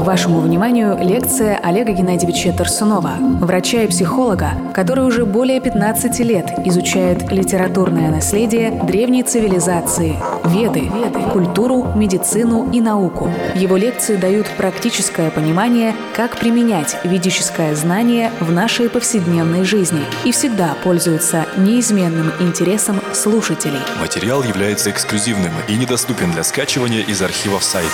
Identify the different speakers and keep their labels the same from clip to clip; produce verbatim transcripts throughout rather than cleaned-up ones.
Speaker 1: Вашему вниманию лекция Олега Геннадьевича Тарсунова, врача и психолога, который уже более пятнадцати лет изучает литературное наследие древней цивилизации, веды, культуру, медицину и науку. Его лекции дают практическое понимание, как применять ведическое знание в нашей повседневной жизни и всегда пользуются неизменным интересом слушателей.
Speaker 2: Материал является эксклюзивным и недоступен для скачивания из архивов сайта.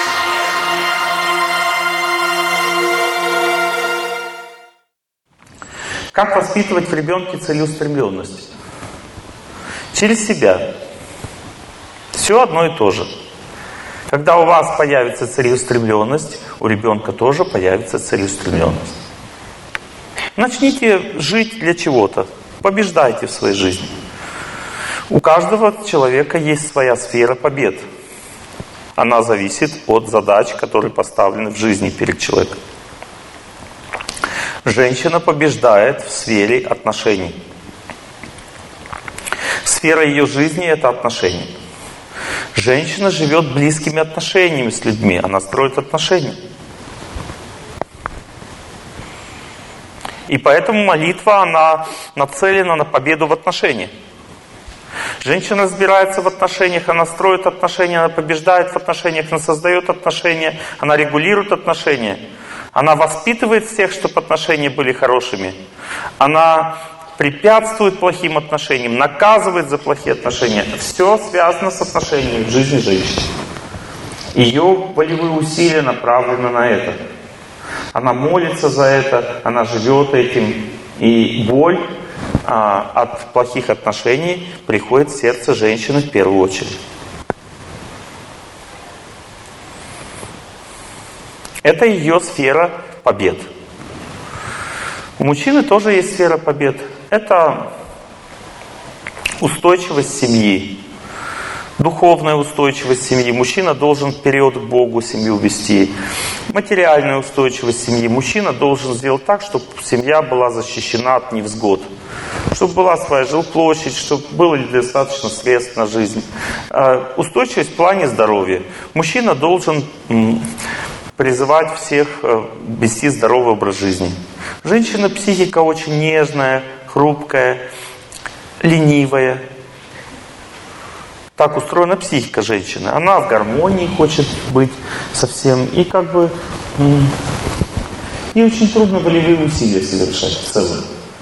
Speaker 3: Как воспитывать в ребенке целеустремленность? Через себя. Все одно и то же. Когда у вас появится целеустремленность, у ребенка тоже появится целеустремленность. Начните жить для чего-то. Побеждайте в своей жизни. У каждого человека есть своя сфера побед. Она зависит от задач, которые поставлены в жизни перед человеком. Женщина побеждает в сфере отношений. Сфера ее жизни – это отношения. Женщина живет близкими отношениями с людьми. Она строит отношения. И поэтому молитва, она нацелена на победу в отношениях. Женщина разбирается в отношениях, она строит отношения, она побеждает в отношениях, она создает отношения, она регулирует отношения. Она воспитывает всех, чтобы отношения были хорошими. Она препятствует плохим отношениям, наказывает за плохие отношения. Все связано с отношениями в жизни женщины. Ее волевые усилия направлены на это. Она молится за это, она живет этим. И боль а, от плохих отношений приходит в сердце женщины в первую очередь. Это ее сфера побед. У мужчины тоже есть сфера побед. Это устойчивость семьи, духовная устойчивость семьи. Мужчина должен вперед к Богу семью вести. Материальная устойчивость семьи. Мужчина должен сделать так, чтобы семья была защищена от невзгод. Чтобы была своя жилплощадь, чтобы было достаточно средств на жизнь. Устойчивость в плане здоровья. Мужчина должен призывать всех вести здоровый образ жизни. Женщина психика очень нежная, хрупкая, ленивая. Так устроена психика женщины. Она в гармонии хочет быть со всем. И как бы ей очень трудно волевые усилия совершать в целом.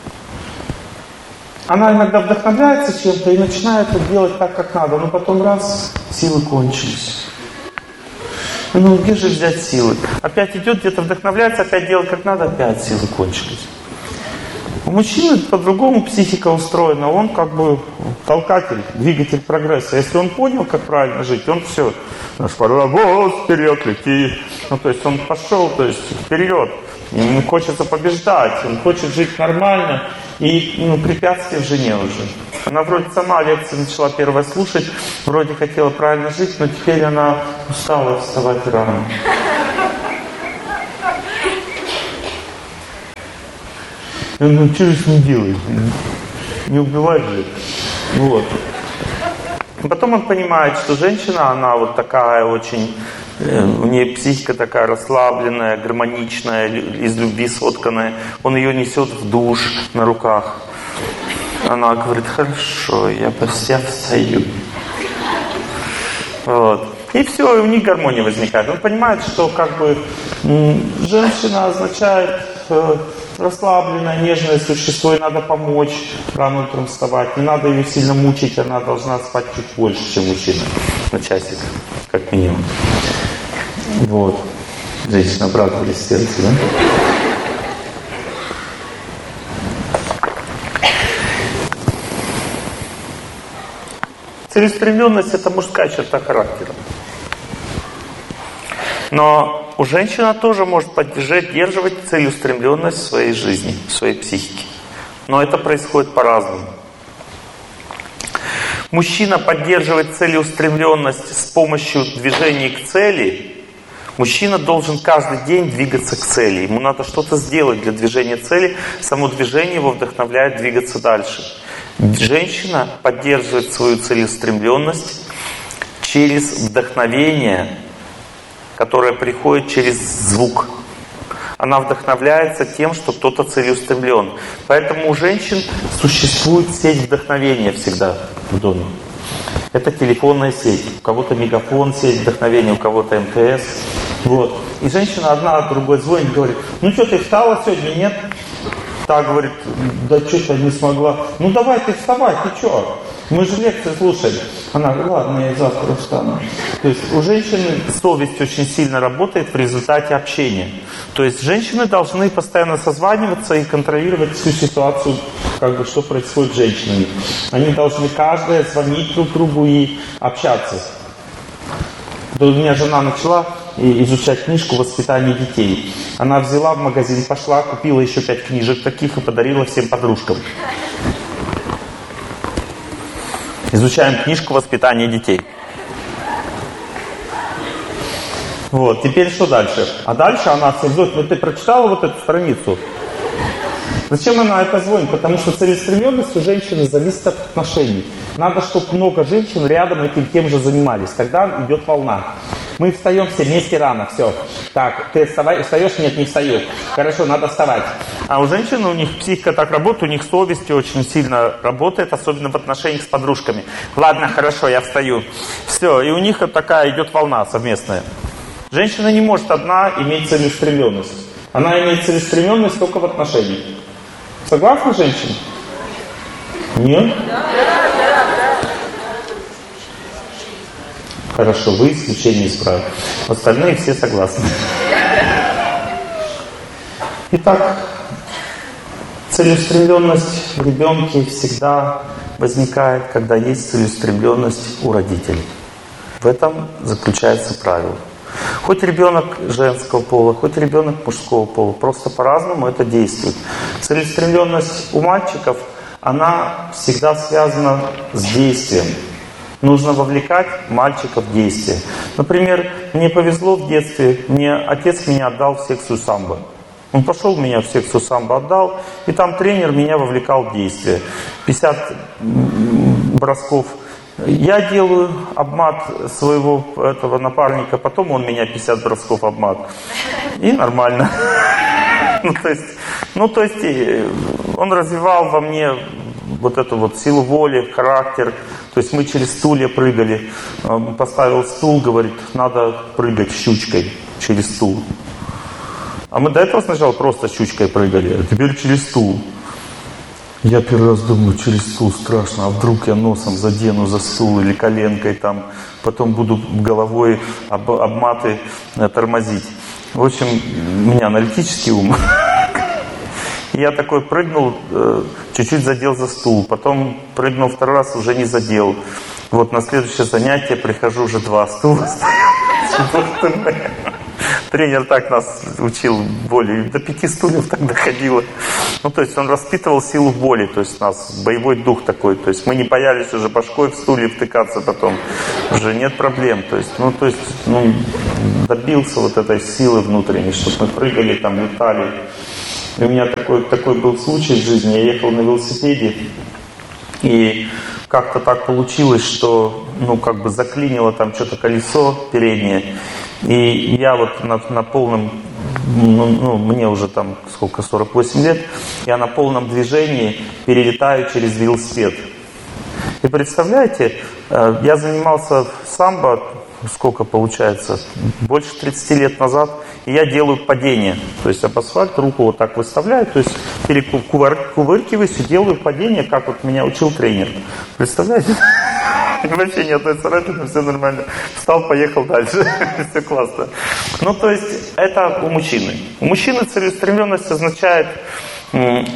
Speaker 3: Она иногда вдохновляется чем-то и начинает это делать так, как надо. Но потом раз, силы кончились. Ну, где же взять силы? Опять идет, где-то вдохновляется, опять делает как надо, опять силы кончились. У мужчины по-другому психика устроена. Он как бы толкатель, двигатель прогресса. Если он понял, как правильно жить, он все. Наш паровоз вперед летит. Ну, то есть он пошел, то есть вперед. Ему хочется побеждать, он хочет жить нормально. И ну, препятствий в жене уже. Она вроде сама лекции начала первая слушать, вроде хотела правильно жить, но теперь она устала вставать рано. Ну, что же не делай? Не убивай же. Вот. Потом он понимает, что женщина, она вот такая очень, у нее психика такая расслабленная, гармоничная, из любви сотканная. Он ее несет в душ на руках. Она говорит: хорошо, я по всем встаю. Вот. И все, и у них гармония возникает. Он понимает, что как бы женщина означает э, расслабленное, нежное существо, и надо помочь рано утром вставать. Не надо ее сильно мучить, она должна спать чуть больше, чем мужчина. На часик, как минимум. Вот. Женщины обрадовались в сердце, да? Целеустремленность – это мужская черта характера. Но у женщины тоже может поддерживать целеустремленность в своей жизни, в своей психике. Но это происходит по-разному. Мужчина поддерживает целеустремленность с помощью движения к цели. Мужчина должен каждый день двигаться к цели. Ему надо что-то сделать для движения цели. Само движение его вдохновляет двигаться дальше. Женщина поддерживает свою целеустремленность через вдохновение которая приходит через звук. Она вдохновляется тем, что кто-то целеустремлен. Поэтому у женщин существует сеть вдохновения всегда в доме. Это телефонная сеть. У кого-то мегафон, сеть вдохновения, у кого-то эм тэ эс. Вот. И женщина одна от другой звонит, говорит: ну что, ты встала сегодня? Нет? Та говорит: да что-то не смогла. Ну давай ты вставай, ты что? Мы же лекции слушали. Она говорит: ладно, я завтра встану. То есть у женщины совесть очень сильно работает в результате общения. То есть женщины должны постоянно созваниваться и контролировать всю ситуацию, как бы, что происходит с женщинами. Они должны каждая звонить друг другу и общаться. То у меня жена начала изучать книжку «Воспитание детей». Она взяла в магазин, пошла, купила еще пять книжек таких и подарила всем подружкам. Изучаем книжку «Воспитание детей». Вот, теперь что дальше? А дальше она говорит: ну ты прочитала вот эту страницу? Зачем она это звонит? Потому что целеустремленность у женщины зависит от отношений. Надо, чтобы много женщин рядом этим тем же занимались. Тогда идет волна. Мы встаем все вместе рано, все. Так, ты вставай, встаешь? Нет, не встаю. Хорошо, надо вставать. А у женщин, у них психика так работает, у них совесть очень сильно работает, особенно в отношениях с подружками. Ладно, хорошо, я встаю. Все, и у них вот такая идет волна совместная. Женщина не может одна иметь целеустремленность. Она имеет целеустремленность только в отношениях. Согласны, женщины? Нет? Хорошо, вы исключение исправили. Остальные все согласны. Итак, целеустремленность в ребенке всегда возникает, когда есть целеустремленность у родителей. В этом заключается правило. Хоть ребенок женского пола, хоть ребенок мужского пола, просто по-разному это действует. Целеустремленность у мальчиков, она всегда связана с действием. Нужно вовлекать мальчика в действие. Например, мне повезло в детстве, мне отец меня отдал в секцию самбо. Он пошел меня в секцию самбо отдал, и там тренер меня вовлекал в действие. пятьдесят бросков я делаю, обмат своего этого напарника, потом он меня пятьдесят бросков обмат. И нормально. Ну, то есть, ну, то есть он развивал во мне вот эту вот силу воли, характер. То есть мы через стулья прыгали. Поставил стул, говорит: надо прыгать щучкой через стул. А мы до этого сначала просто щучкой прыгали, а теперь через стул. Я первый раз думаю, через стул страшно, а вдруг я носом задену за стул или коленкой там, потом буду головой об, об маты тормозить. В общем, у меня аналитический ум. Я такой прыгнул, чуть-чуть задел за стул, потом прыгнул второй раз, уже не задел. Вот на следующее занятие прихожу, уже два стула стоят. Тренер так нас учил боли, до пяти стульев так доходило. Ну, то есть он воспитывал силу воли, то есть у нас боевой дух такой. То есть мы не боялись уже башкой в стулья втыкаться потом. Уже нет проблем. То есть, ну, то есть, ну, добился вот этой силы внутренней, чтобы мы прыгали, там, летали. И у меня такой, такой был случай в жизни. Я ехал на велосипеде, и как-то так получилось, что, ну, как бы заклинило там что-то колесо переднее. И я вот на, на полном, ну, ну, мне уже там сколько, сорок восемь лет, я на полном движении перелетаю через велосипед. И представляете, я занимался самбо, сколько получается, больше тридцати лет назад, и я делаю падение. То есть об асфальт руку вот так выставляю, то есть перекувыркиваюсь и делаю падение, как вот меня учил тренер. Представляете? Вообще ни одной царапины, все нормально. Встал, поехал дальше. Все классно. Ну, то есть, это у мужчины. У мужчины целеустремленность означает м-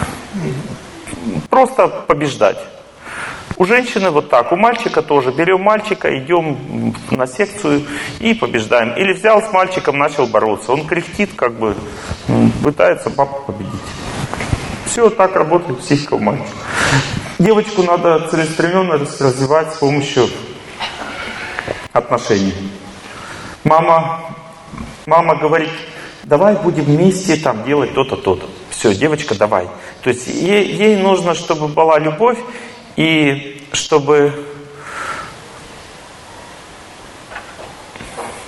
Speaker 3: просто побеждать. У женщины вот так, у мальчика тоже. Берем мальчика, идем на секцию и побеждаем. Или взял с мальчиком, начал бороться. Он кряхтит, как бы пытается папу победить. Все так работает психика у мальчика. Девочку надо целеустремленно развивать с помощью отношений. Мама, мама говорит: давай будем вместе там делать то-то, то-то. Все, девочка, давай. То есть ей, ей нужно, чтобы была любовь, и чтобы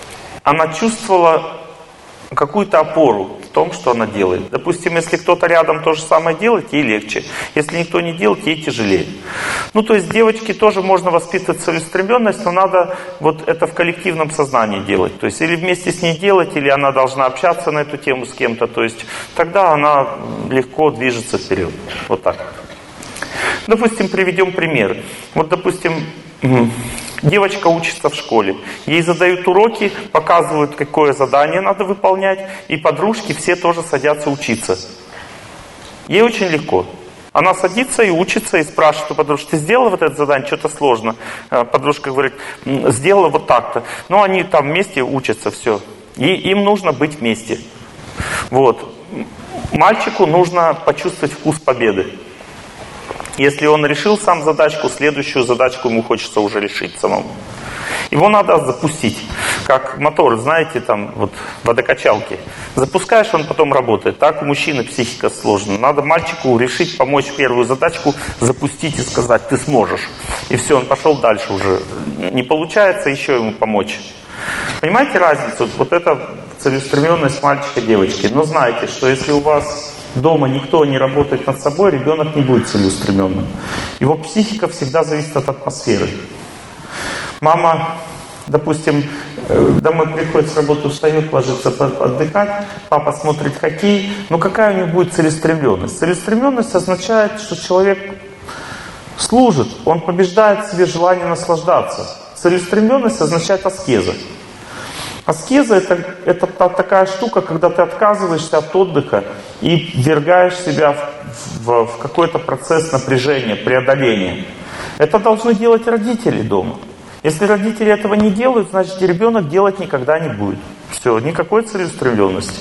Speaker 3: она чувствовала какую-то опору в том, что она делает. Допустим, если кто-то рядом то же самое делает, ей легче. Если никто не делает, ей тяжелее. Ну, то есть девочке тоже можно воспитывать целеустремленность, но надо вот это в коллективном сознании делать. То есть или вместе с ней делать, или она должна общаться на эту тему с кем-то. То есть тогда она легко движется вперед. Вот так. Допустим, приведем пример. Вот, допустим, девочка учится в школе. Ей задают уроки, показывают, какое задание надо выполнять, и подружки все тоже садятся учиться. Ей очень легко. Она садится и учится, и спрашивает у подружки: ты сделала вот это задание, что-то сложно. Подружка говорит: сделала вот так-то. Но они там вместе учатся, все. И им нужно быть вместе. Вот. Мальчику нужно почувствовать вкус победы. Если он решил сам задачку, следующую задачку ему хочется уже решить самому. Его надо запустить, как мотор, знаете, там вот водокачалки. Запускаешь, он потом работает. Так у мужчины психика сложна. Надо мальчику решить, помочь первую задачку, запустить и сказать: ты сможешь. И все, он пошел дальше уже. Не получается, еще ему помочь. Понимаете разницу? Вот это целеустремленность мальчика-девочки. Но знайте, что если у вас дома никто не работает над собой, ребенок не будет целеустремленным. Его психика всегда зависит от атмосферы. Мама, допустим, домой приходит с работы, устает, ложится отдыхать, папа смотрит хоккей. Но какая у него будет целеустремленность? Целеустремленность означает, что человек служит, он побеждает в себе желание наслаждаться. Целеустремленность означает аскеза. Аскеза это, это та, такая штука, когда ты отказываешься от отдыха и ввергаешь себя в, в, в какой-то процесс напряжения, преодоления. Это должны делать родители дома. Если родители этого не делают, значит, ребенок делать никогда не будет. Все, никакой целеустремленности.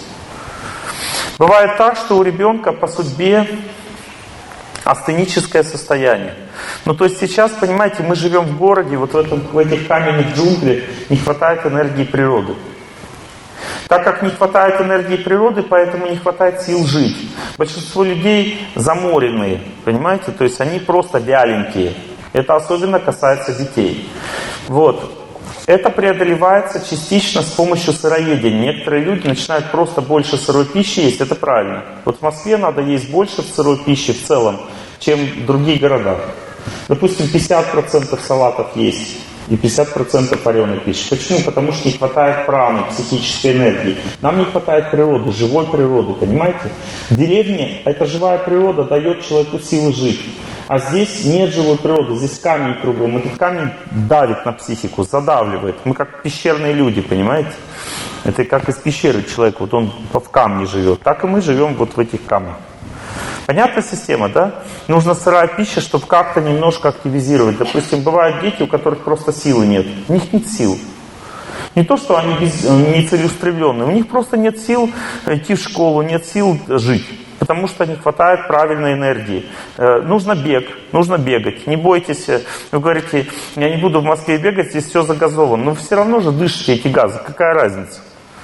Speaker 3: Бывает так, что у ребенка по судьбе астеническое состояние. Ну, то есть сейчас, понимаете, мы живем в городе, вот в, этом, в этих каменных джунглях не хватает энергии природы. Так как не хватает энергии природы, поэтому не хватает сил жить. Большинство людей заморенные, понимаете, то есть они просто вяленькие. Это особенно касается детей. Вот. Это преодолевается частично с помощью сыроедения. Некоторые люди начинают просто больше сырой пищи есть, это правильно. Вот в Москве надо есть больше сырой пищи в целом, чем в других городах. Допустим, пятьдесят процентов салатов есть и пятьдесят процентов вареной пищи. Почему? Потому что не хватает праны, психической энергии. Нам не хватает природы, живой природы, понимаете? В деревне эта живая природа дает человеку силы жить. А здесь нет живой природы, здесь камень кругом. Этот камень давит на психику, задавливает. Мы как пещерные люди, понимаете? Это как из пещеры человек, вот он в камне живет. Так и мы живем вот в этих камнях. Понятная система, да? Нужна сырая пища, чтобы как-то немножко активизировать. Допустим, бывают дети, у которых просто силы нет. У них нет сил. Не то, что они без, не целеустремленные. У них просто нет сил идти в школу, нет сил жить. Потому что не хватает правильной энергии. Э, нужно бег, нужно бегать. Не бойтесь. Вы говорите: я не буду в Москве бегать, здесь все загазовано. Но все равно же дышите эти газы. Какая разница?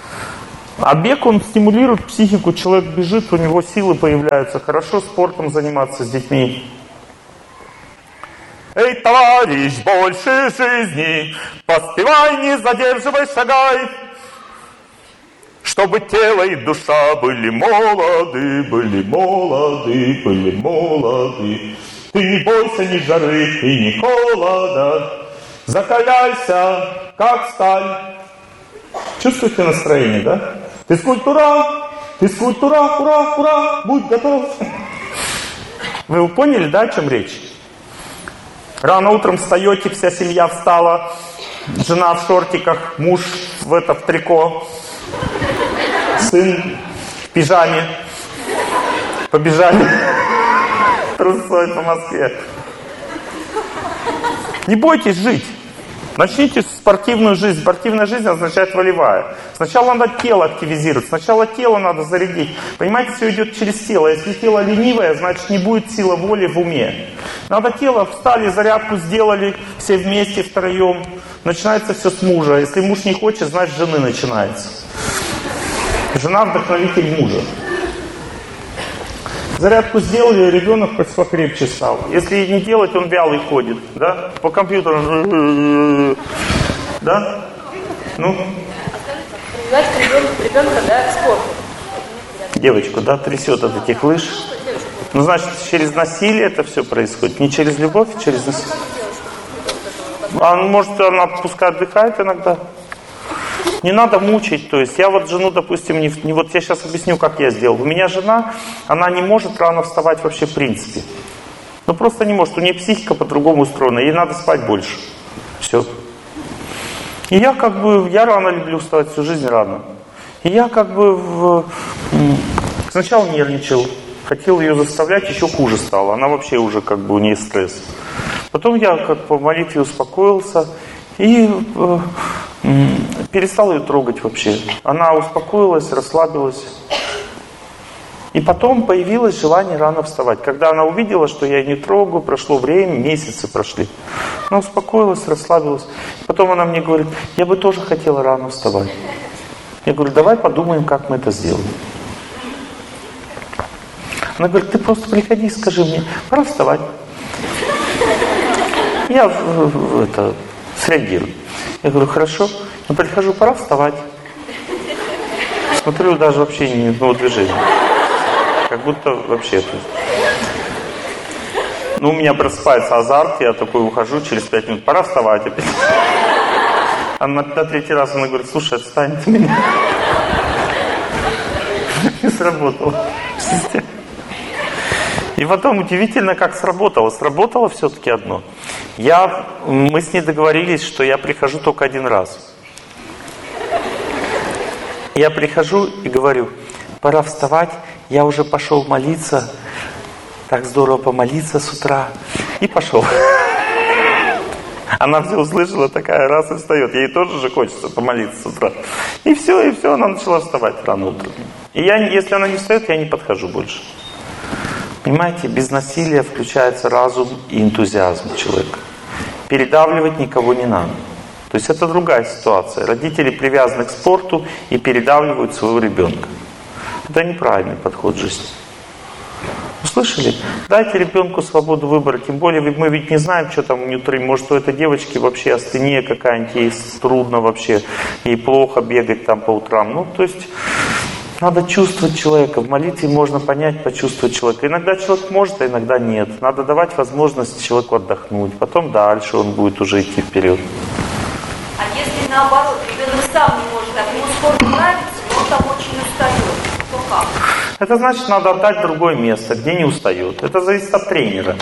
Speaker 3: А бег, он стимулирует психику. Человек бежит, у него силы появляются. Хорошо спортом заниматься с детьми. Эй, товарищ, больше жизни, поспевай, не задерживай, шагай. Чтобы тело и душа были молоды, были молоды, были молоды. Ты не бойся ни жары и ни холода. Закаляйся, как сталь. Чувствуете настроение, да? Ты скульптура, ты скульптура, ура, ура, будь готов. Вы поняли, да, о чем речь? Рано утром встаете, вся семья встала. Жена в шортиках, муж в это, в трико. Сын в пижаме. Побежали трусой по Москве. Не бойтесь жить. Начните спортивную жизнь. Спортивная жизнь означает волевая. Сначала надо тело активизировать. Сначала тело надо зарядить. Понимаете, все идет через тело. Если тело ленивое, значит не будет силы воли в уме. Надо тело, встали, зарядку сделали, все вместе, втроем. Начинается все с мужа. Если муж не хочет, значит с жены начинается. Жена вдохновитель мужа. Зарядку сделали, ребенок хоть покрепче стал. Если не делать, он вялый ходит, да? По компьютеру, да? Ну?
Speaker 4: привязать ребенка, ребенка да, к спорту.
Speaker 3: Девочку, да, трясет от этих лыж. Ну, значит, через насилие это все происходит. Не через любовь, а через насилие. А может, она пускай отдыхает иногда. Не надо мучить. То есть я вот жену, допустим, не, не вот я сейчас объясню, как я сделал. У меня жена, она не может рано вставать вообще в принципе. Ну просто не может. У нее психика по-другому устроена. Ей надо спать больше. Все. И я как бы, я рано люблю вставать, всю жизнь рано. И я как бы в, сначала нервничал. Хотел ее заставлять, еще хуже стало. Она вообще уже как бы у нее стресс. Потом я как по молитве успокоился и э, э, перестал ее трогать вообще. Она успокоилась, расслабилась. И потом появилось желание рано вставать. Когда она увидела, что я не трогаю, прошло время, месяцы прошли. Она успокоилась, расслабилась. Потом она мне говорит, я бы тоже хотела рано вставать. Я говорю, давай подумаем, как мы это сделаем. Она говорит, ты просто приходи и скажи мне, пора вставать. Я это, среагирую. Я говорю, хорошо. Я прихожу, пора вставать. Смотрю, даже вообще ни одного движения. Как будто вообще. Ну, у меня просыпается азарт, я такой ухожу, через пять минут, пора вставать опять. А на, на третий раз она говорит, слушай, отстань от меня. Не сработало. И потом удивительно, как сработало. Сработало все-таки одно. Я, мы с ней договорились, что я прихожу только один раз. Я прихожу и говорю, пора вставать, я уже пошел молиться. Так здорово помолиться с утра. И пошел. Она все услышала, такая раз и встает. Ей тоже же хочется помолиться с утра. И все, и все, она начала вставать рано утром. И я, если она не встает, я не подхожу больше. Понимаете, без насилия включается разум и энтузиазм человека. Передавливать никого не надо. То есть это другая ситуация. Родители привязаны к спорту и передавливают своего ребенка. Это неправильный подход к жизни. Услышали? Дайте ребенку свободу выбора. Тем более мы ведь не знаем, что там внутри. Может, у этой девочки вообще астения какая-нибудь, ей трудно вообще, ей плохо бегать там по утрам. Ну, то есть надо чувствовать человека. В молитве можно понять, почувствовать человека. Иногда человек может, а иногда нет. Надо давать возможность человеку отдохнуть. Потом дальше он будет уже идти вперед.
Speaker 4: А если наоборот, ребенок сам не может, а ему спорт нравится, но он там очень устает, то как?
Speaker 3: Это значит, надо отдать другое место, где не устает. Это зависит от тренера.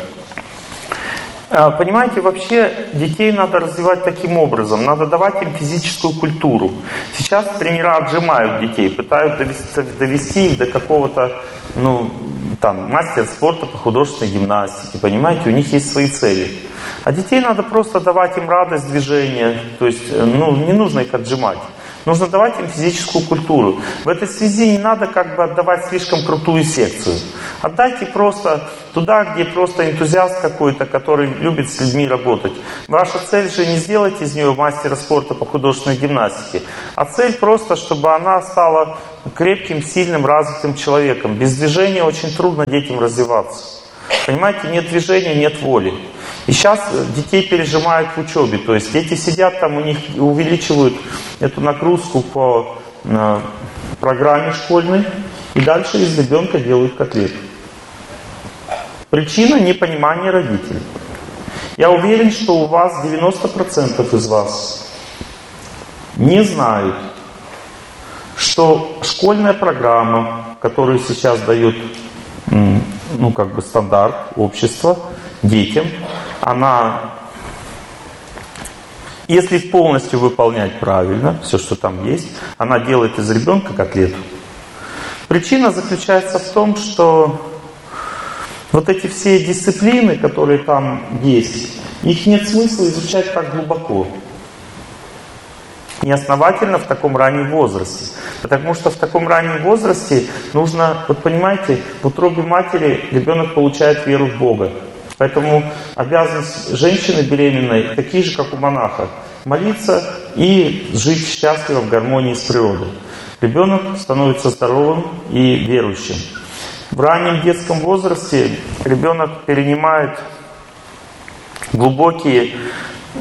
Speaker 3: Понимаете, вообще детей надо развивать таким образом. Надо давать им физическую культуру. Сейчас тренера отжимают детей, пытаются довести, довести их до какого-то, ну, там, мастера спорта по художественной гимнастике. Понимаете, у них есть свои цели. А детей надо просто давать им радость движения. То есть, ну, не нужно их отжимать. Нужно давать им физическую культуру. В этой связи не надо как бы отдавать слишком крутую секцию. Отдайте просто туда, где просто энтузиаст какой-то, который любит с людьми работать. Ваша цель же не сделать из нее мастера спорта по художественной гимнастике, а цель просто, чтобы она стала крепким, сильным, развитым человеком. Без движения очень трудно детям развиваться. Понимаете, нет движения, нет воли. И сейчас детей пережимают в учебе. То есть дети сидят там, у них увеличивают эту нагрузку по э, программе школьной. И дальше из ребенка делают котлету. Причина непонимания родителей. Я уверен, что у вас девяносто процентов из вас не знают, что школьная программа, которую сейчас дает, ну, как бы стандарт общества детям, она, если полностью выполнять правильно все, что там есть, она делает из ребенка котлету. Причина заключается в том, что вот эти все дисциплины, которые там есть, их нет смысла изучать так глубоко. Неосновательно в таком раннем возрасте. Потому что в таком раннем возрасте нужно, вот понимаете, в утробе матери ребенок получает веру в Бога. Поэтому обязанность женщины беременной такие же, как у монаха. Молиться и жить счастливо в гармонии с природой. Ребенок становится здоровым и верующим. В раннем детском возрасте ребенок перенимает глубокие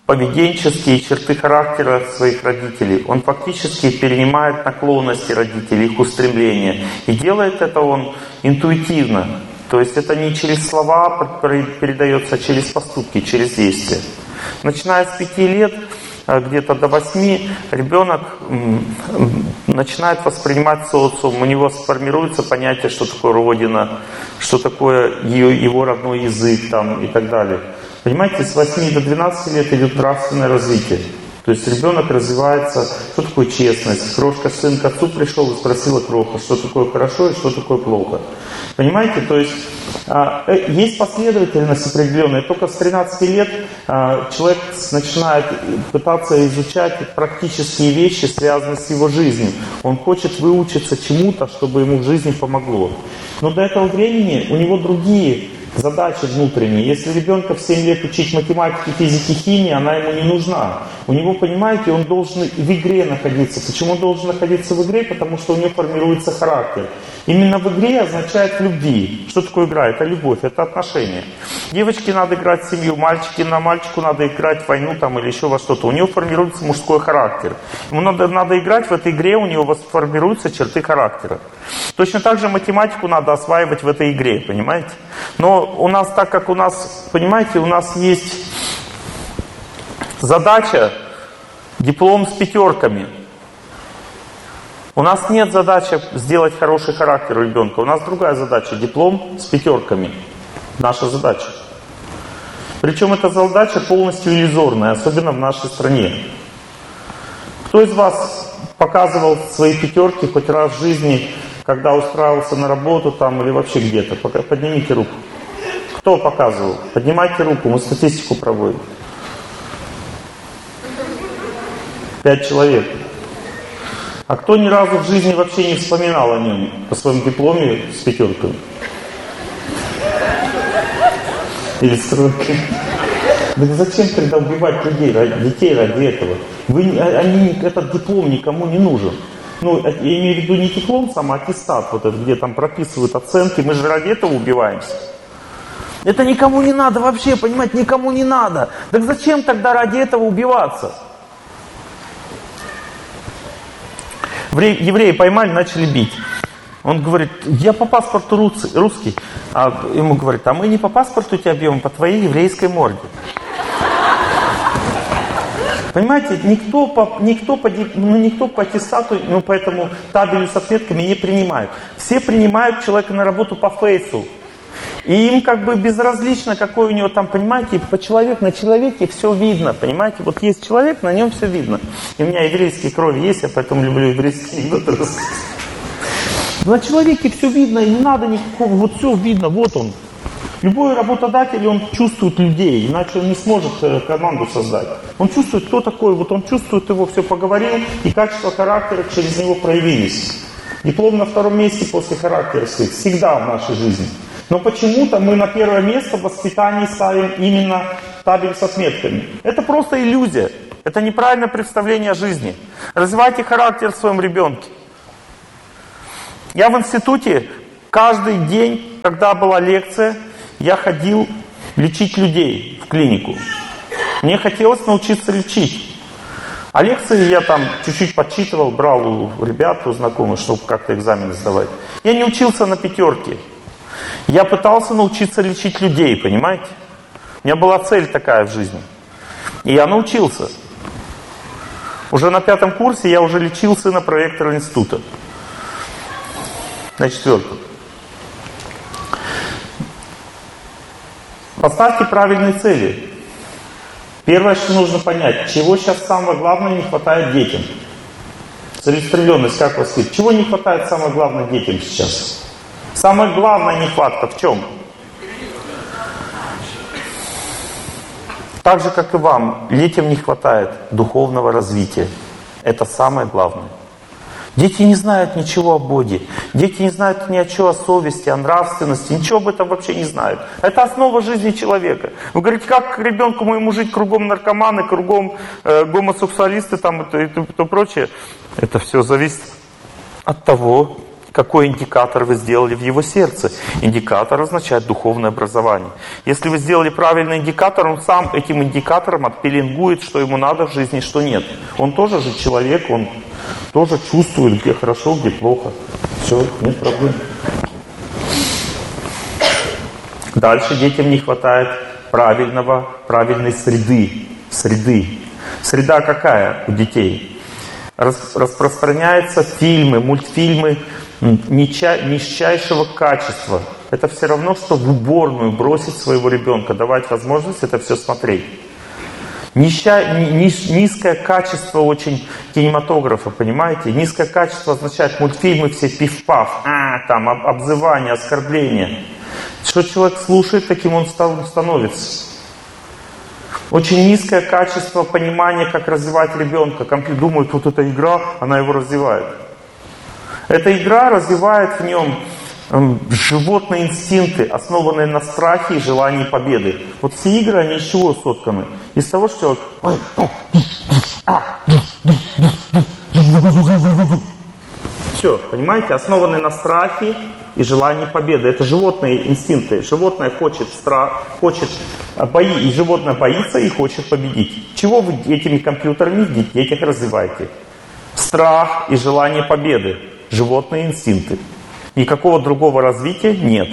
Speaker 3: поведенческие черты характера своих родителей. Он фактически перенимает наклонности родителей, их устремления. И делает это он интуитивно. То есть это не через слова передается, а через поступки, через действия. Начиная с пяти лет, где-то до восьми, ребенок начинает воспринимать социум. У него сформируется понятие, что такое Родина, что такое его родной язык там, и так далее. Понимаете, с восьми до двенадцати лет идет нравственное развитие. То есть ребенок развивается, что такое честность. Крошка сын к отцу пришел и спросила кроха, что такое хорошо и что такое плохо. Понимаете, то есть э, есть последовательность определенная. Только с тринадцати лет э, человек начинает пытаться изучать практические вещи, связанные с его жизнью. Он хочет выучиться чему-то, чтобы ему в жизни помогло. Но до этого времени у него другие задачи внутренние. Если ребенка в семь лет учить математике, физике, химии, она ему не нужна. У него, понимаете, он должен в игре находиться. Почему он должен находиться в игре? Потому что у него формируется характер. Именно в игре означает в любви. Что такое игра? Это любовь, это отношения. Девочке надо играть в семью, мальчике на мальчику надо играть в войну там, или еще во что-то. У него формируется мужской характер. Ему надо, надо играть в этой игре, у него формируются черты характера. Точно так же математику надо осваивать в этой игре, понимаете? Но у нас, так как у нас, понимаете, у нас есть задача диплом с пятерками. У нас нет задачи сделать хороший характер у ребенка. У нас другая задача, диплом с пятерками. Наша задача. Причем эта задача полностью иллюзорная, особенно в нашей стране. Кто из вас показывал свои пятерки хоть раз в жизни, когда устраивался на работу там или вообще где-то? Поднимите руку. Кто показывал? Поднимайте руку, мы статистику проводим. Пять человек. А кто ни разу в жизни вообще не вспоминал о нем, о своем дипломе с пятерками? Или с тройкой? Да зачем тогда убивать людей, детей ради этого? Вы, они, этот диплом никому не нужен. Ну, я имею в виду не диплом сам, а аттестат, вот этот, где там прописывают оценки. Мы же ради этого убиваемся. Это никому не надо вообще, понимаете, никому не надо. Так зачем тогда ради этого убиваться? Евреи поймали, начали бить. Он говорит, я по паспорту русский. А ему говорит, а мы не по паспорту тебя бьем, по твоей еврейской морде. Понимаете, никто по, никто, по, ну, никто по аттестату, ну, по этому табелю с отметками не принимают. Все принимают человека на работу по фейсу. И им как бы безразлично, какой у него там, понимаете, по человеку, на человеке все видно, понимаете. Вот есть человек, на нем все видно. И у меня еврейские крови есть, я поэтому люблю еврейские анекдоты рассказать. На человеке все видно, и не надо никакого, вот все видно, вот он. Любой работодатель, он чувствует людей, иначе он не сможет команду создать. Он чувствует, кто такой, вот он чувствует его, все поговорил, и качество характера через него проявились. Диплом на втором месте после характера стоит всегда в нашей жизни. Но почему-то мы на первое место в воспитании ставим именно табель с отметками. Это просто иллюзия. Это неправильное представление о жизни. Развивайте характер в своем ребенке. Я в институте каждый день, когда была лекция, я ходил лечить людей в клинику. Мне хотелось научиться лечить. А лекции я там чуть-чуть подсчитывал, брал у ребят, у знакомых, чтобы как-то экзамены сдавать. Я не учился на пятерке. Я пытался научиться лечить людей, понимаете? У меня была цель такая в жизни. И я научился. Уже на пятом курсе я уже лечил сына проректора института. На четвертом. Поставьте правильные цели. Первое, что нужно понять, чего сейчас самое главное не хватает детям. Целеустремленность, как вас сказать? Чего не хватает самое главное детям сейчас? Самая главная нехватка в чем? Так же, как и вам, детям не хватает духовного развития. Это самое главное. Дети не знают ничего о Боге. Дети не знают ни о чем, о совести, о нравственности. Ничего об этом вообще не знают. Это основа жизни человека. Вы говорите, как ребенку моему жить, кругом наркоманы, кругом э, гомосексуалисты там, и то, и то, и то прочее. Это все зависит от того, какой индикатор вы сделали в его сердце. Индикатор означает духовное образование. Если вы сделали правильный индикатор, он сам этим индикатором отпеленгует, что ему надо в жизни, что нет. Он тоже же человек, он тоже чувствует, где хорошо, где плохо. Все, нет проблем. Дальше детям не хватает правильного, правильной среды. Среды. Среда какая у детей? Рас, распространяются фильмы, мультфильмы низчайшего качества. Это все равно, что в уборную бросить своего ребенка, давать возможность это все смотреть. Нища, ниш, низкое качество очень кинематографа, понимаете? Низкое качество означает мультфильмы все пиф-паф, а, там, об, обзывание, оскорбление. Что человек слушает, таким он становится. Очень низкое качество понимания, как развивать ребенка. Компьютер думает, вот эта игра, она его развивает. Эта игра развивает в нем эм, животные инстинкты, основанные на страхе и желании победы. Вот все игры, они из чего сотканы? Из того, что человек... Все, понимаете? Основанные на страхе и желании победы. Это животные инстинкты. Животное хочет страх, хочет бои, и животное боится и хочет победить. Чего вы этими компьютерами в детях развиваете? Страх и желание победы. Животные инстинкты. Никакого другого развития нет.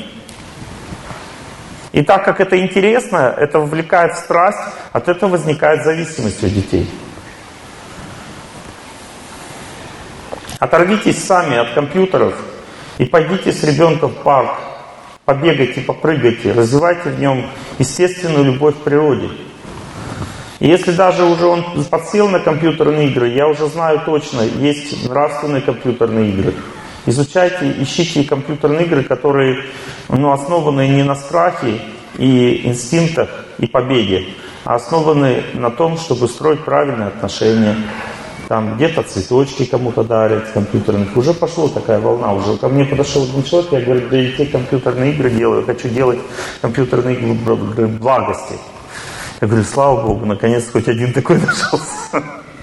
Speaker 3: И так как это интересно, это вовлекает в страсть, от этого возникает зависимость у детей. Оторвитесь сами от компьютеров и пойдите с ребенком в парк, побегайте, попрыгайте, развивайте в нем естественную любовь к природе. И если даже уже он подсел на компьютерные игры, я уже знаю точно, есть нравственные компьютерные игры. Изучайте, ищите компьютерные игры, которые ну, основаны не на страхе и инстинктах и победе, а основаны на том, чтобы строить правильные отношения. Там где-то цветочки кому-то дарят, компьютерных. Уже пошла такая волна. Уже ко мне подошел один человек, я говорю, да и те компьютерные игры делаю, хочу делать компьютерные игры благости. Я говорю, слава Богу, наконец хоть один такой нашелся.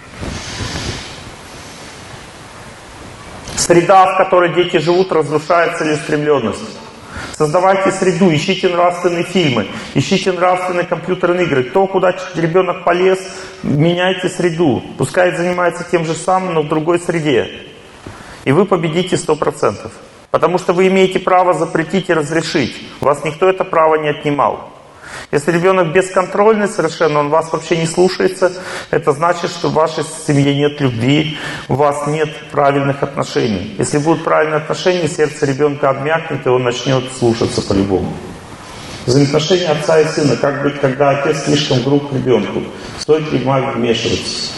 Speaker 3: Среда, в которой дети живут, разрушает целеустремленность. Создавайте среду, ищите нравственные фильмы, ищите нравственные компьютерные игры. То, куда ребенок полез, меняйте среду. Пускай занимается тем же самым, но в другой среде. И вы победите сто процентов. Потому что вы имеете право запретить и разрешить. У вас никто это право не отнимал. Если ребенок бесконтрольный совершенно, он вас вообще не слушается, это значит, что в вашей семье нет любви, у вас нет правильных отношений. Если будут правильные отношения, сердце ребенка обмякнет, и он начнет слушаться по-любому. Взаимоотношения отца и сына. Как быть, когда отец слишком груб к ребенку? Стоит ли мать вмешиваться?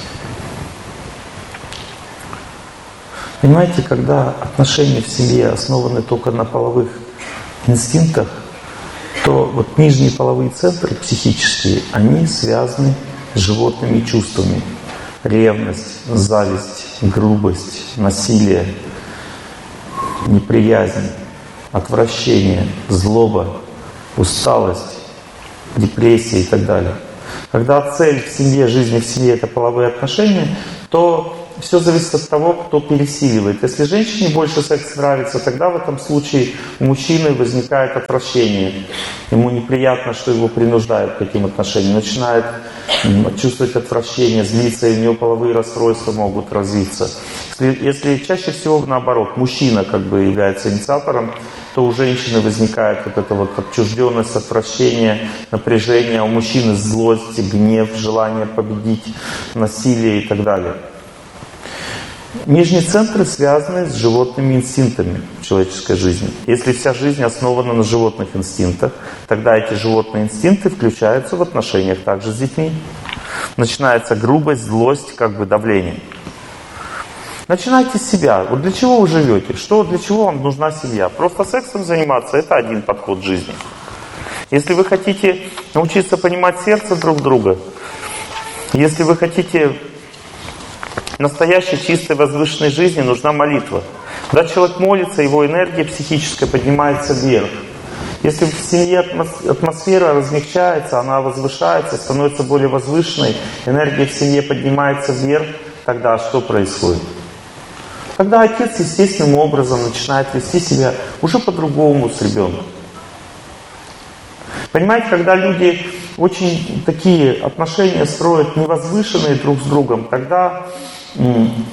Speaker 3: Понимаете, когда отношения в семье основаны только на половых инстинктах, то вот нижние половые центры психические, они связаны с животными чувствами. Ревность, зависть, грубость, насилие, неприязнь, отвращение, злоба, усталость, депрессия и так далее. Когда цель в семье, жизни в семье — это половые отношения, то все зависит от того, кто пересиливает. Если женщине больше секс нравится, тогда в этом случае у мужчины возникает отвращение. Ему неприятно, что его принуждают к таким отношениям. Начинает чувствовать отвращение, злиться, и у него половые расстройства могут развиться. Если, если чаще всего наоборот, мужчина как бы является инициатором, то у женщины возникает вот эта вот отчужденность, отвращение, напряжение, а у мужчины злость, гнев, желание победить, насилие и так далее. Нижние центры связаны с животными инстинктами в человеческой жизни. Если вся жизнь основана на животных инстинктах, тогда эти животные инстинкты включаются в отношениях также с детьми. Начинается грубость, злость, как бы давление. Начинайте с себя. Вот для чего вы живете? Что, для чего вам нужна семья? Просто сексом заниматься — это один подход к жизни. Если вы хотите научиться понимать сердце друг друга, если вы хотите настоящей чистой возвышенной жизни, нужна молитва. Когда человек молится, его энергия психическая поднимается вверх. Если в семье атмосфера размягчается, она возвышается, становится более возвышенной, энергия в семье поднимается вверх, тогда что происходит? Тогда отец естественным образом начинает вести себя уже по-другому с ребенком. Понимаете, когда люди очень такие отношения строят невозвышенные друг с другом, тогда м-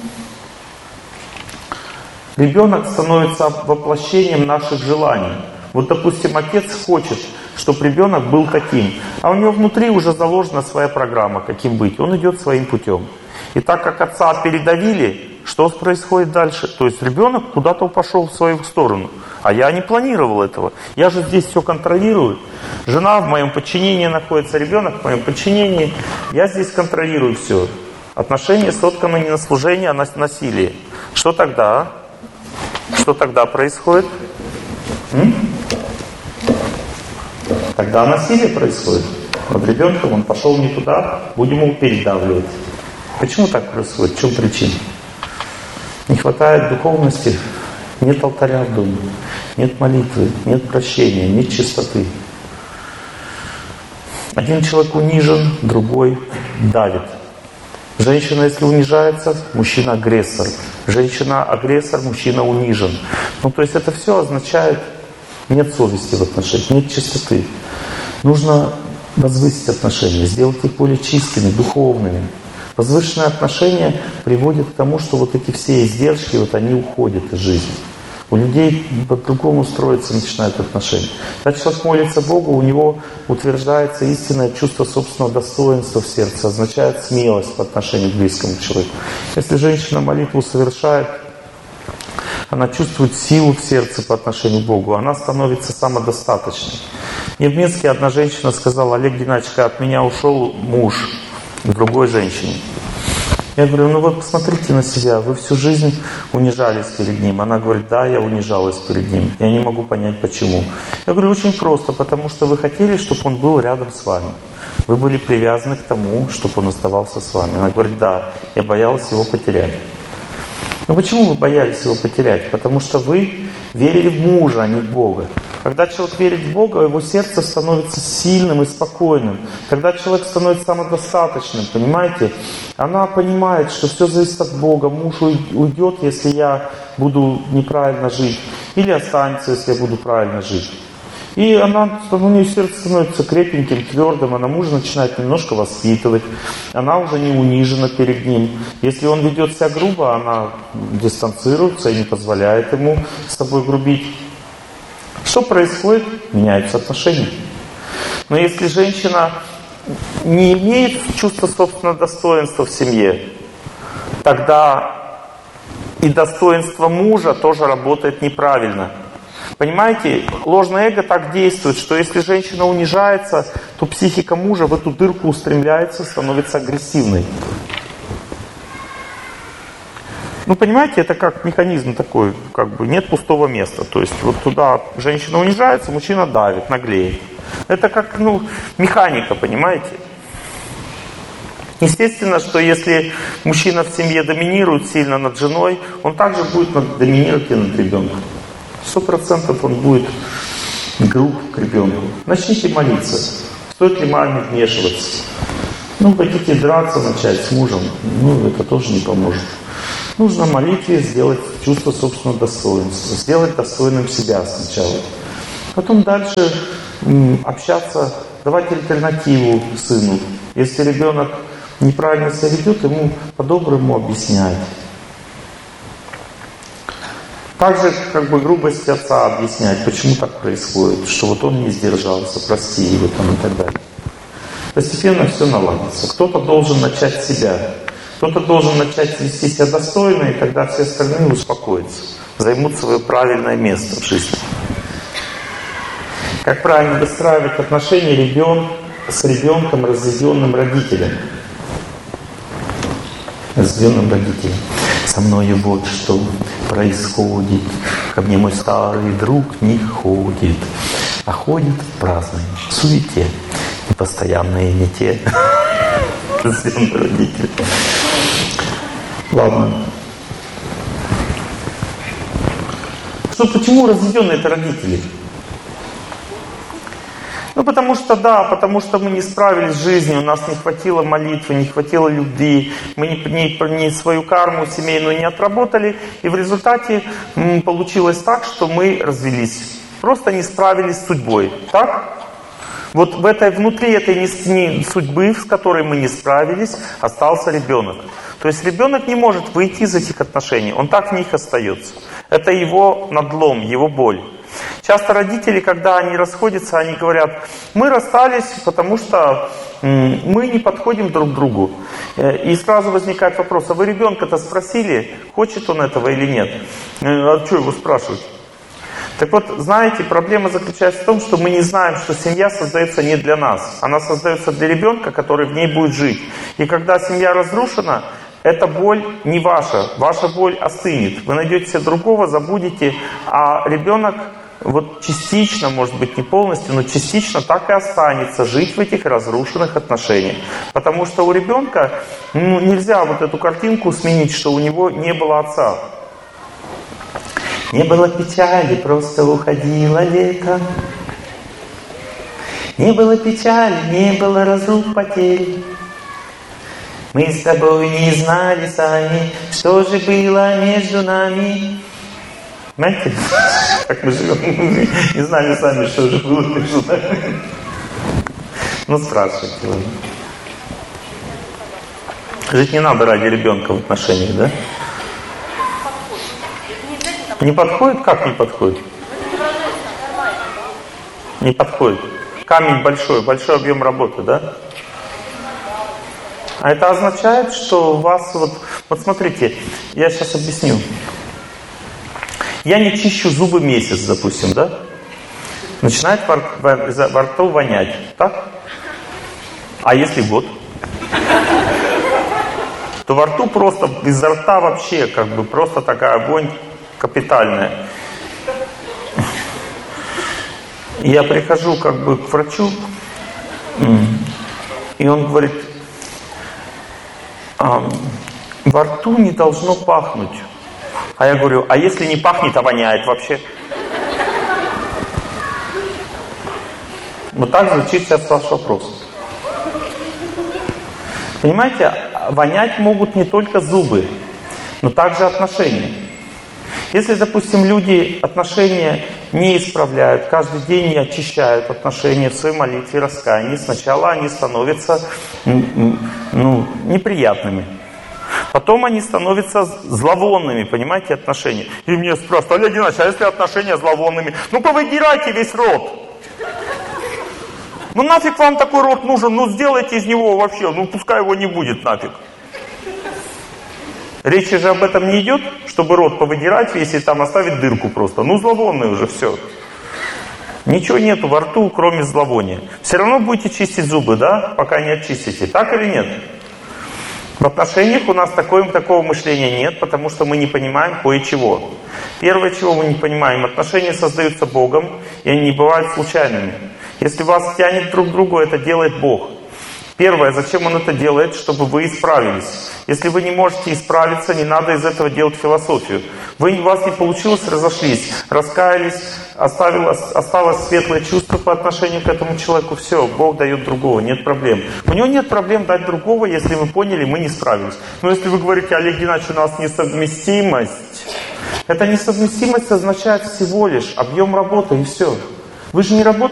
Speaker 3: ребенок становится воплощением наших желаний. Вот, допустим, отец хочет, чтобы ребенок был таким, а у него внутри уже заложена своя программа, каким быть. Он идет своим путем. И так как отца передавили, что происходит дальше? То есть ребенок куда-то пошел в свою сторону. А я не планировал этого. Я же здесь все контролирую. Жена в моем подчинении находится, ребенок в моем подчинении. Я здесь контролирую все. Отношения сотканы не на служение, а на насилие. Что тогда? Что тогда происходит? М? Тогда насилие происходит. Над ребенком он пошел не туда, будем его передавливать. Почему так происходит? В чем причина? Не хватает духовности, нет алтаря в доме, нет молитвы, нет прощения, нет чистоты. Один человек унижен, другой давит. Женщина, если унижается, мужчина агрессор. Женщина агрессор, мужчина унижен. Ну, то есть это все означает, нет совести в отношениях, нет чистоты. Нужно возвысить отношения, сделать их более чистыми, духовными. Возвышенные отношения приводят к тому, что вот эти все издержки, вот они уходят из жизни. У людей по-другому строятся, начинают отношения. Когда человек молится Богу, у него утверждается истинное чувство собственного достоинства в сердце, означает смелость по отношению к близкому человеку. Если женщина молитву совершает, она чувствует силу в сердце по отношению к Богу, она становится самодостаточной. Мне в Минске одна женщина сказала: Олег Геннадьевич, от меня ушел муж к другой женщине. Я говорю: ну вы посмотрите на себя, вы всю жизнь унижались перед ним. Она говорит: да, я унижалась перед ним. Я не могу понять, почему. Я говорю: очень просто, потому что вы хотели, чтобы он был рядом с вами. Вы были привязаны к тому, чтобы он оставался с вами. Она говорит: да, я боялась его потерять. Но почему вы боялись его потерять? Потому что вы верили в мужа, а не в Бога. Когда человек верит в Бога, его сердце становится сильным и спокойным. Когда человек становится самодостаточным, понимаете, она понимает, что все зависит от Бога. Муж уйдет, если я буду неправильно жить, или останется, если я буду правильно жить. И она, у нее сердце становится крепеньким, твердым, она мужа начинает немножко воспитывать, она уже не унижена перед ним. Если он ведет себя грубо, она дистанцируется и не позволяет ему с собой грубить. Что происходит? Меняются отношения. Но если женщина не имеет чувства собственного достоинства в семье, тогда и достоинство мужа тоже работает неправильно. Понимаете, ложное эго так действует, что если женщина унижается, то психика мужа в эту дырку устремляется, становится агрессивной. Ну, понимаете, это как механизм такой, как бы нет пустого места. То есть вот туда женщина унижается, мужчина давит, наглеет. Это как, ну, механика, понимаете? Естественно, что если мужчина в семье доминирует сильно над женой, он также будет доминировать и над ребенком. Сто процентов он будет груб к ребенку. Начните молиться. Стоит ли маме вмешиваться? Ну, хотите драться начать с мужем, ну, это тоже не поможет. Нужно в молитве сделать чувство собственного достоинства, сделать достойным себя сначала. Потом дальше м, общаться, давать альтернативу сыну. Если ребенок неправильно себя ведет, ему по-доброму объяснять. Также как бы грубость отца объяснять, почему так происходит, что вот он не сдержался, прости его там и так далее. Постепенно все наладится. Кто-то должен начать с себя. Кто-то должен начать вести себя достойно, и тогда все остальные успокоятся, займут свое правильное место в жизни. Как правильно выстраивать отношения ребенка с ребенком, разведенным родителем? Разведенным родителем. Со мною вот что происходит. Ко мне мой старый друг не ходит, а ходит в праздной суете. Непостоянные не те. Разведенный родитель. Ладно. Что, почему разведенные это родители? Ну, потому что, да, потому что мы не справились с жизнью, у нас не хватило молитвы, не хватило любви, мы не, не, не свою карму семейную не отработали, и в результате м, получилось так, что мы развелись. Просто не справились с судьбой, так? Вот в этой, внутри этой не, не, судьбы, с которой мы не справились, остался ребенок. То есть ребенок не может выйти из этих отношений, он так в них остается. Это его надлом, его боль. Часто родители, когда они расходятся, они говорят: мы расстались, потому что мы не подходим друг к другу. И сразу возникает вопрос: а вы ребенка-то спросили, хочет он этого или нет? А что его спрашивать? Так вот, знаете, проблема заключается в том, что мы не знаем, что семья создается не для нас. Она создается для ребенка, который в ней будет жить. И когда семья разрушена, эта боль не ваша. Ваша боль остынет. Вы найдете себе другого, забудете, а ребенок вот частично, может быть не полностью, но частично так и останется жить в этих разрушенных отношениях. Потому что у ребенка ну, нельзя вот эту картинку сменить, что у него не было отца. Не было печали, просто уходило лето. Не было печали, не было разрух, потерь. Мы с тобой не знали сами, что же было между нами. Знаете, как мы живем, не знали сами, что же было между нами. Ну, спрашивайте. Жить не надо ради ребенка в отношениях, да? Не подходит? Как не подходит? Не подходит. Камень большой, большой объем работы, да? А это означает, что у вас вот... Вот смотрите, я сейчас объясню. Я не чищу зубы месяц, допустим, да? Начинает во, во, во рту вонять, так? А если год? То во рту просто, изо рта вообще, как бы, просто такая вонь капитальная. Я прихожу, как бы, к врачу, и он говорит: а, во рту не должно пахнуть. А я говорю: а если не пахнет, а воняет вообще? Вот так звучит сейчас ваш вопрос. Понимаете, вонять могут не только зубы, но также отношения. Если, допустим, люди отношения не исправляют, каждый день не очищают отношения в своей молитве, раскаянии, сначала они становятся ну, неприятными. Потом они становятся зловонными, понимаете, отношения. И мне спрашивают: Олег Геннадьевич, а если отношения зловонными? Ну, повыдирайте весь рот. Ну, нафиг вам такой рот нужен? Ну, сделайте из него вообще, ну, пускай его не будет нафиг. Речи же об этом не идет, чтобы рот повыдирать весь и там оставить дырку просто. Ну, зловонный уже, все. Ничего нету во рту, кроме зловония. Все равно будете чистить зубы, да, пока не очистите. Так или нет? В отношениях у нас такое, такого мышления нет, потому что мы не понимаем кое-чего. Первое, чего мы не понимаем: отношения создаются Богом, и они не бывают случайными. Если вас тянет друг к другу, это делает Бог. Первое, зачем Он это делает? Чтобы вы исправились. Если вы не можете исправиться, не надо из этого делать философию. Вы, у вас не получилось, разошлись, раскаялись, оставилось, осталось светлое чувство по отношению к этому человеку. Все, Бог дает другого, нет проблем. У него нет проблем дать другого, если мы поняли, мы не справились. Но если вы говорите: Олег Геннадьевич, у нас несовместимость. Эта несовместимость означает всего лишь объем работы, и все. Вы же не работаете